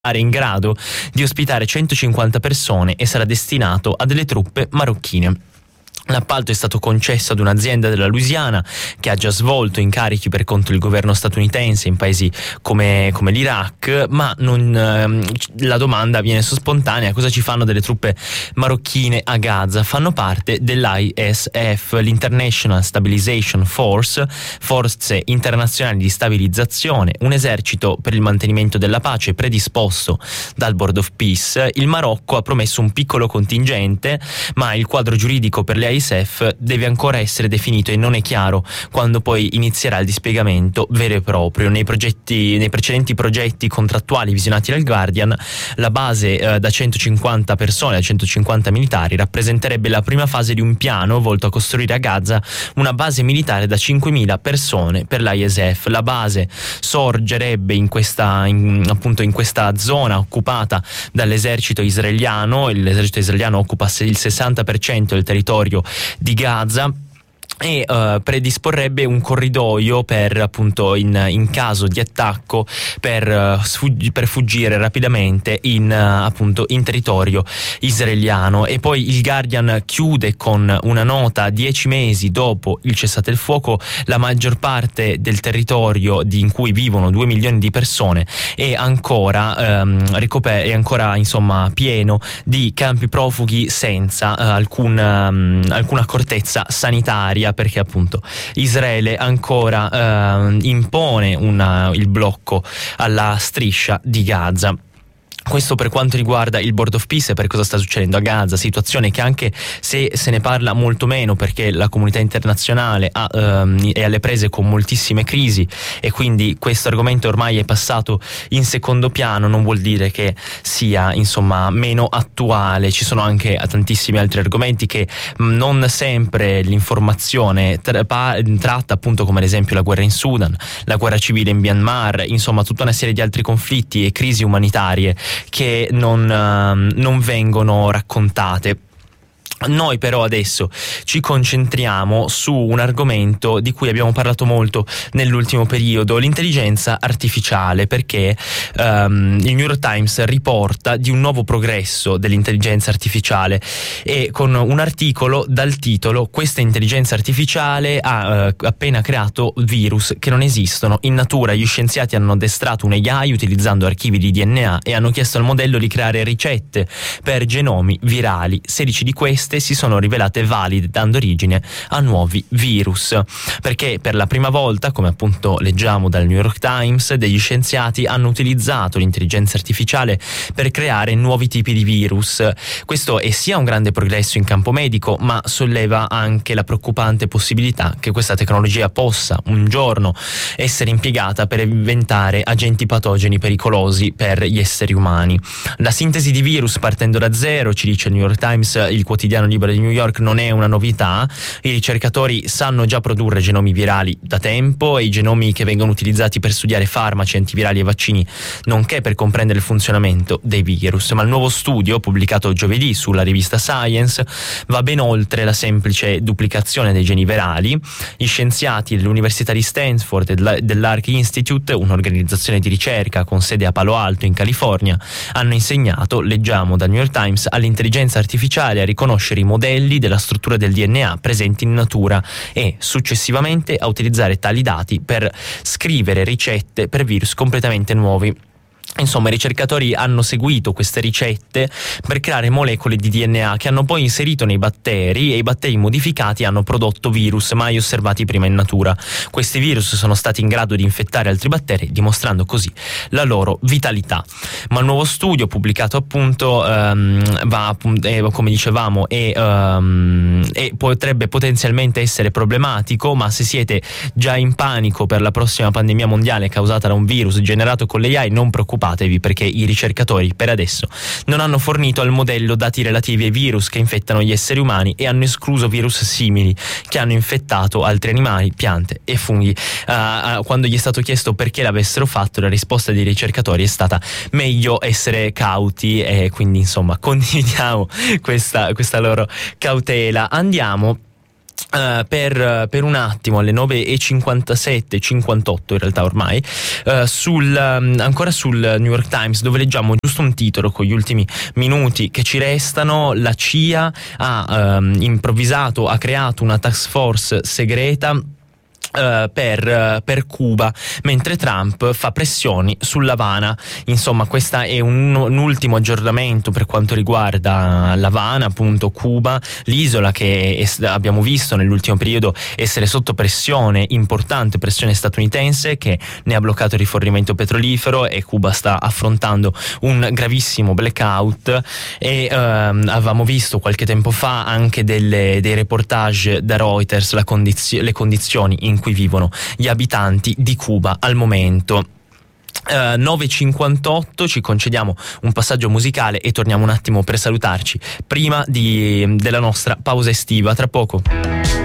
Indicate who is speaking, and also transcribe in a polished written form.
Speaker 1: in grado di ospitare 150 persone e sarà destinato a delle truppe marocchine. L'appalto è stato concesso ad un'azienda della Louisiana che ha già svolto incarichi per conto del governo statunitense in paesi come l'Iraq, ma la domanda viene spontanea: cosa ci fanno delle truppe marocchine a Gaza? Fanno parte dell'ISF, l'International Stabilization Force, forze internazionali di stabilizzazione, un esercito per il mantenimento della pace predisposto dal Board of Peace. Il Marocco ha promesso un piccolo contingente, ma il quadro giuridico per l'ISF deve ancora essere definito e non è chiaro quando poi inizierà il dispiegamento vero e proprio. Nei precedenti progetti contrattuali visionati dal Guardian, la base da 150 persone, da 150 militari, rappresenterebbe la prima fase di un piano volto a costruire a Gaza una base militare da 5.000 persone per l'ISF. La base sorgerebbe in questa zona occupata dall'esercito israeliano. L'esercito israeliano occupa il 60% del territorio di Gaza e predisporrebbe un corridoio per, appunto, in caso di attacco, per fuggire rapidamente in territorio israeliano. E poi il Guardian chiude con una nota: 10 mesi dopo il cessate il fuoco, la maggior parte del territorio in cui vivono 2 milioni di persone è ancora pieno di campi profughi senza alcuna accortezza sanitaria, perché appunto Israele ancora impone il blocco alla striscia di Gaza. Questo per quanto riguarda il Board of Peace e per cosa sta succedendo a Gaza, situazione che, anche se se ne parla molto meno perché la comunità internazionale è alle prese con moltissime crisi e quindi questo argomento ormai è passato in secondo piano, non vuol dire che sia meno attuale. Ci sono anche tantissimi altri argomenti che non sempre l'informazione tratta, appunto, come ad esempio la guerra in Sudan, la guerra civile in Myanmar, tutta una serie di altri conflitti e crisi umanitarie che non vengono raccontate. Noi però adesso ci concentriamo su un argomento di cui abbiamo parlato molto nell'ultimo periodo, l'intelligenza artificiale, perché il New York Times riporta di un nuovo progresso dell'intelligenza artificiale e con un articolo dal titolo: questa intelligenza artificiale ha appena creato virus che non esistono in natura. Gli scienziati hanno addestrato un AI utilizzando archivi di DNA e hanno chiesto al modello di creare ricette per genomi virali. 16 di queste si sono rivelate valide, dando origine a nuovi virus, perché per la prima volta, come appunto leggiamo dal New York Times, degli scienziati hanno utilizzato l'intelligenza artificiale per creare nuovi tipi di virus. Questo è sia un grande progresso in campo medico, ma solleva anche la preoccupante possibilità che questa tecnologia possa un giorno essere impiegata per inventare agenti patogeni pericolosi per gli esseri umani. La sintesi di virus partendo da zero, ci dice il New York Times, il quotidiano libero di New York, non è una novità. I ricercatori sanno già produrre genomi virali da tempo e i genomi che vengono utilizzati per studiare farmaci, antivirali e vaccini, nonché per comprendere il funzionamento dei virus. Ma il nuovo studio, pubblicato giovedì sulla rivista Science, va ben oltre la semplice duplicazione dei geni virali. Gli scienziati dell'Università di Stanford e dell'Arc Institute, un'organizzazione di ricerca con sede a Palo Alto in California, hanno insegnato, leggiamo dal New York Times, all'intelligenza artificiale a riconoscere i modelli della struttura del DNA presenti in natura e successivamente a utilizzare tali dati per scrivere ricette per virus completamente nuovi. Insomma, i ricercatori hanno seguito queste ricette per creare molecole di DNA che hanno poi inserito nei batteri, e i batteri modificati hanno prodotto virus mai osservati prima in natura. Questi virus sono stati in grado di infettare altri batteri, dimostrando così la loro vitalità. Ma il nuovo studio pubblicato appunto come dicevamo potrebbe potenzialmente essere problematico, ma se siete già in panico per la prossima pandemia mondiale causata da un virus generato con l'AI, non preoccupatevi, perché i ricercatori per adesso non hanno fornito al modello dati relativi ai virus che infettano gli esseri umani e hanno escluso virus simili che hanno infettato altri animali, piante e funghi. Quando gli è stato chiesto perché l'avessero fatto, la risposta dei ricercatori è stata: meglio essere cauti, e quindi condividiamo questa loro cautela. Andiamo per un attimo alle 9:57, 58 in realtà ormai, ancora sul New York Times, dove leggiamo giusto un titolo con gli ultimi minuti che ci restano: la CIA ha creato una task force segreta per Cuba, mentre Trump fa pressioni sull'Havana. Insomma, questo è un ultimo aggiornamento per quanto riguarda l'Havana, appunto Cuba, l'isola che abbiamo visto nell'ultimo periodo essere sotto pressione, importante pressione statunitense, che ne ha bloccato il rifornimento petrolifero, e Cuba sta affrontando un gravissimo blackout. E avevamo visto qualche tempo fa anche dei reportage da Reuters, le condizioni in cui vivono gli abitanti di Cuba al momento. 9:58, ci concediamo un passaggio musicale e torniamo un attimo per salutarci prima della nostra pausa estiva. Tra poco.